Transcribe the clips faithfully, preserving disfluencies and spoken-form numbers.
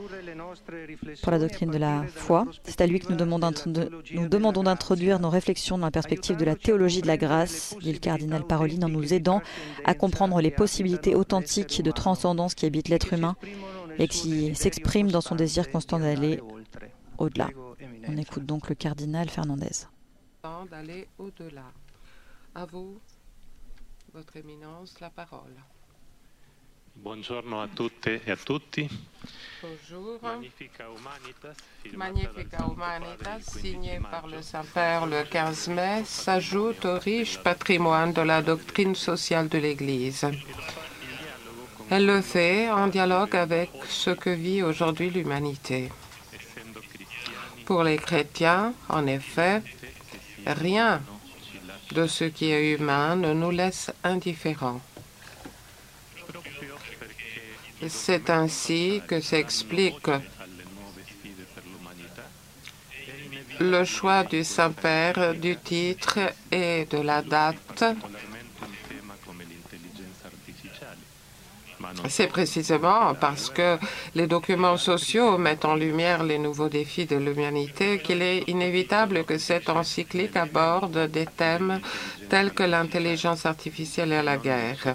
pour la doctrine de la foi. C'est à lui que nous demandons, nous demandons d'introduire nos réflexions dans la perspective de la théologie de la grâce, dit le cardinal Parolin, en nous aidant à comprendre les possibilités authentiques de transcendance qui habitent l'être humain et qui s'expriment dans son désir constant d'aller au-delà. On écoute donc le cardinal Fernandez. D'aller au-delà. À vous, votre éminence, la parole. Buongiorno a tutte e a tutti. Bonjour. Magnifica Humanitas, Magnifica Humanitas, signé par le Saint-Père le quinze mai, s'ajoute au riche patrimoine de la doctrine sociale de l'Église. Elle le fait en dialogue avec ce que vit aujourd'hui l'humanité. Pour les chrétiens, en effet, rien de ce qui est humain ne nous laisse indifférents. C'est ainsi que s'explique le choix du Saint-Père du titre et de la date. C'est précisément parce que les documents sociaux mettent en lumière les nouveaux défis de l'humanité qu'il est inévitable que cette encyclique aborde des thèmes tels que l'intelligence artificielle et la guerre.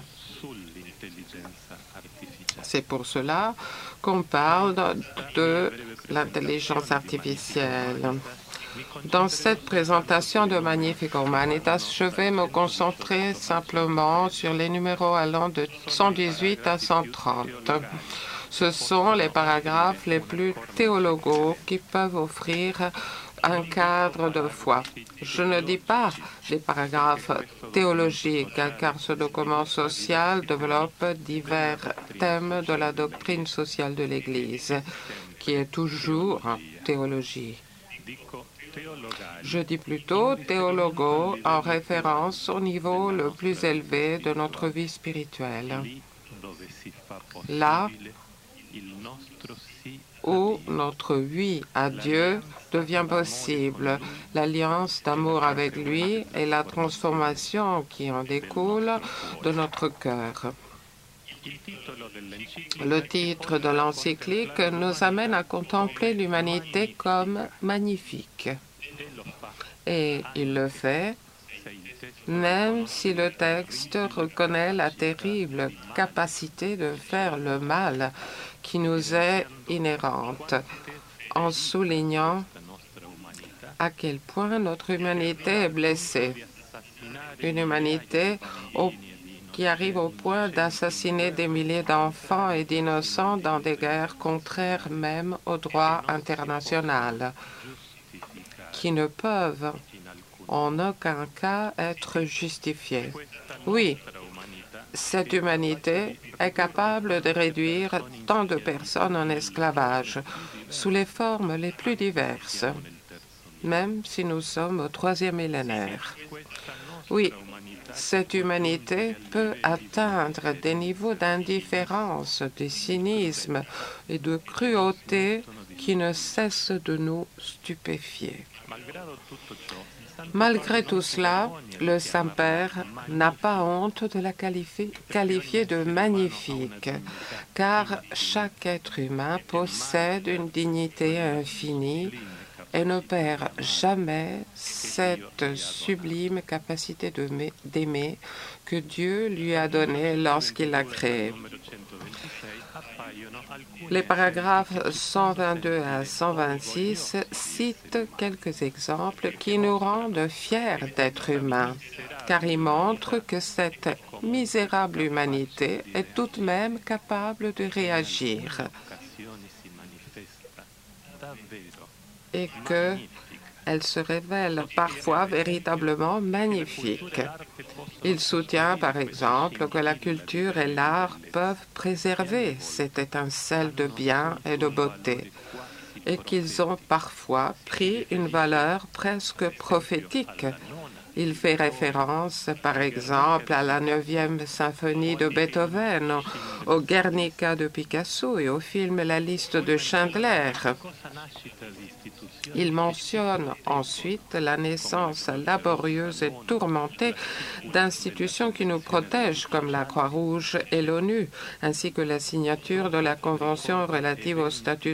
C'est pour cela qu'on parle de l'intelligence artificielle. Dans cette présentation de Magnifica Humanitas, je vais me concentrer simplement sur les numéros allant de cent dix-huit à cent trente. Ce sont les paragraphes les plus théologaux qui peuvent offrir un cadre de foi. Je ne dis pas des paragraphes théologiques, car ce document social développe divers thèmes de la doctrine sociale de l'Église, qui est toujours théologie. Je dis plutôt théologo en référence au niveau le plus élevé de notre vie spirituelle. Là où notre oui à Dieu devient possible, l'alliance d'amour avec lui et la transformation qui en découle de notre cœur. Le titre de l'encyclique nous amène à contempler l'humanité comme magnifique. Et il le fait, même si le texte reconnaît la terrible capacité de faire le mal qui nous est inhérente, en soulignant à quel point notre humanité est blessée. Une humanité au qui arrive au point d'assassiner des milliers d'enfants et d'innocents dans des guerres contraires même au droit international, qui ne peuvent en aucun cas être justifiées. Oui, cette humanité est capable de réduire tant de personnes en esclavage, sous les formes les plus diverses, même si nous sommes au troisième millénaire. Oui, cette humanité peut atteindre des niveaux d'indifférence, de cynisme et de cruauté qui ne cessent de nous stupéfier. Malgré tout cela, le Saint-Père n'a pas honte de la qualifier, qualifier de magnifique, car chaque être humain possède une dignité infinie et ne perd jamais cette sublime capacité d'aimer que Dieu lui a donnée lorsqu'il l'a créé. Les paragraphes cent vingt-deux à cent vingt-six citent quelques exemples qui nous rendent fiers d'être humains, car ils montrent que cette misérable humanité est tout de même capable de réagir et qu'elle se révèle parfois véritablement magnifique. Il soutient, par exemple, que la culture et l'art peuvent préserver cette étincelle de bien et de beauté, et qu'ils ont parfois pris une valeur presque prophétique. Il fait référence, par exemple, à la neuvième symphonie de Beethoven, au Guernica de Picasso et au film La liste de Schindler. Il mentionne ensuite la naissance laborieuse et tourmentée d'institutions qui nous protègent, comme la Croix-Rouge et l'ONU, ainsi que la signature de la Convention relative au statut